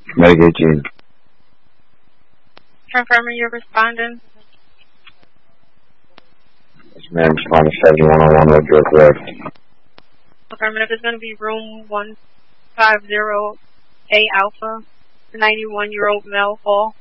Medic 18. Confirming you're responding. Yes, ma'am. Respond to 7101 Road correct. Affirmative is going to be room 150A Alpha, 91-year-old male call.